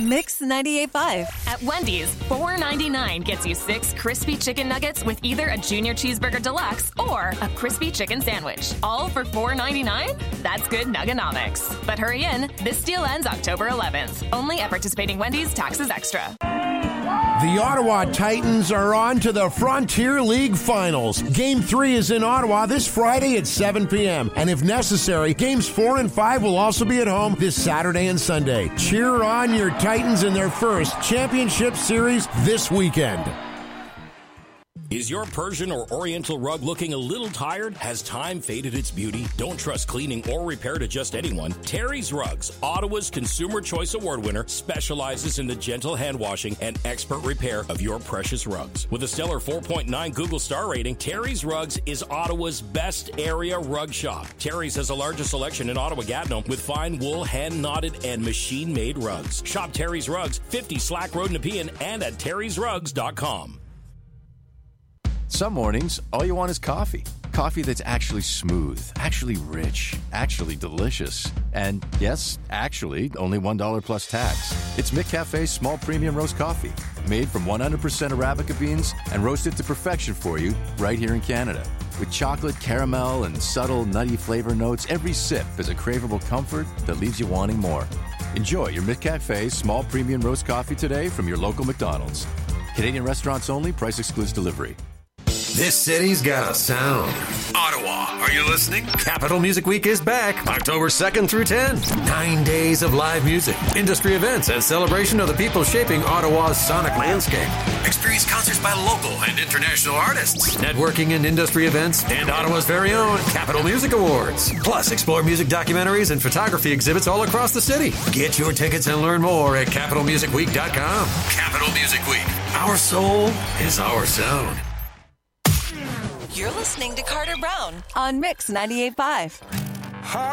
Mix 98.5. At Wendy's, $4.99 gets you 6 crispy chicken nuggets with either a Junior Cheeseburger Deluxe or a crispy chicken sandwich. All for $4.99? That's good Nugganomics. But hurry in. This deal ends October 11th. Only at participating Wendy's. Taxes extra. The Ottawa Titans are on to the Frontier League Finals. Game 3 is in Ottawa this Friday at 7 p.m. And if necessary, Games 4 and 5 will also be at home this Saturday and Sunday. Cheer on your Titans in their first championship series this weekend. Is your Persian or Oriental rug looking a little tired? Has time faded its beauty? Don't trust cleaning or repair to just anyone. Terry's Rugs, Ottawa's Consumer Choice Award winner, specializes in the gentle hand washing and expert repair of your precious rugs. With a stellar 4.9 Google star rating, Terry's Rugs is Ottawa's best area rug shop. Terry's has the largest selection in Ottawa-Gatineau with fine wool, hand-knotted, and machine-made rugs. Shop Terry's Rugs, 50 Slack Road, Nepean, and at terrysrugs.com. Some mornings, all you want is coffee. Coffee that's actually smooth, actually rich, actually delicious. And yes, actually, only $1 plus tax. It's McCafe's small premium roast coffee, made from 100% Arabica beans and roasted to perfection for you right here in Canada. With chocolate, caramel, and subtle nutty flavor notes, every sip is a craveable comfort that leaves you wanting more. Enjoy your McCafe small premium roast coffee today from your local McDonald's. Canadian restaurants only, price excludes delivery. This city's got a sound. Ottawa, are you listening? Capital Music Week is back, October 2nd through 10. 9 days of live music, industry events, and celebration of the people shaping Ottawa's sonic landscape. Experience concerts by local and international artists, networking and industry events, and Ottawa's very own Capital Music Awards. Plus, explore music documentaries and photography exhibits all across the city. Get your tickets and learn more at capitalmusicweek.com. Capital Music Week. Our soul is our sound. You're listening to Carter Brown on Mix 98.5.